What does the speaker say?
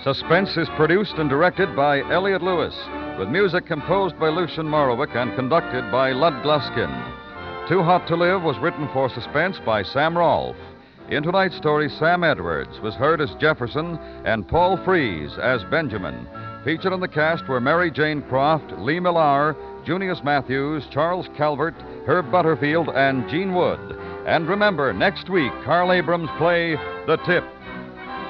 Suspense is produced and directed by Elliott Lewis, with music composed by Lucien Morawick and conducted by Lud Gluskin. Too Hot to Live was written for Suspense by Sam Rolfe. In tonight's story, Sam Edwards was heard as Jefferson and Paul Frees as Benjamin. Featured in the cast were Mary Jane Croft, Lee Millar, Junius Matthews, Charles Calvert, Herb Butterfield, and Gene Wood. And remember, next week, Carl Abrams' play, The Tip.